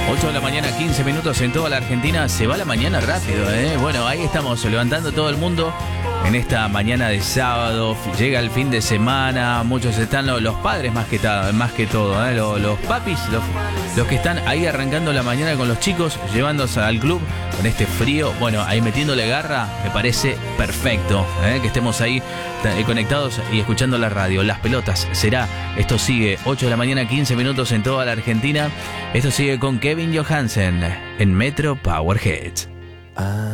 8 de la mañana, 15 minutos en toda la Argentina. Se va la mañana rápido, ¿eh? Bueno, ahí estamos levantando todo el mundo en esta mañana de sábado. Llega el fin de semana. Muchos están, los padres más que todo, ¿eh? Los papis, los que están ahí arrancando la mañana con los chicos, llevándose al club con este frío. Bueno, ahí metiéndole garra, me parece perfecto, ¿eh? Que estemos ahí conectados y escuchando la radio. Las pelotas será. Esto sigue 8 de la mañana, 15 minutos en toda la Argentina. Esto sigue con Kevin Johansen en Metro Power Hits.